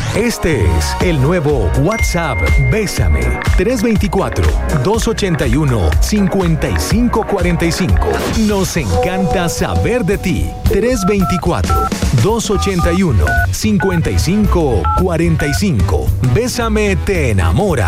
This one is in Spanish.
Este es el nuevo WhatsApp Bésame 324-281-5545. Nos encanta saber de ti. 324-281-5545. Bésame te enamora.